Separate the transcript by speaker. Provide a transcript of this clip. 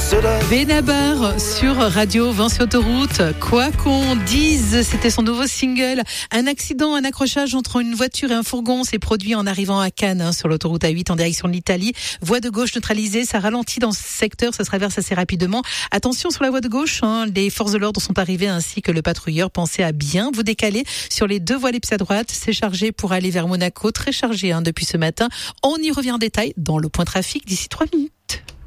Speaker 1: Benabar sur Radio 20 sur autoroute. Quoi qu'on dise, c'était son nouveau single. Un accident, un accrochage entre une voiture et un fourgon s'est produit en arrivant à Cannes, sur l'autoroute A8 en direction de l'Italie. Voie de gauche neutralisée, ça ralentit dans ce secteur, ça se traverse assez rapidement. Attention sur la voie de gauche, les forces de l'ordre sont arrivées ainsi que le patrouilleur. Pensez à bien vous décaler sur les deux voies les plus à droite. C'est chargé pour aller vers Monaco, très chargé depuis ce matin. On y revient en détail dans le point trafic d'ici 3 minutes.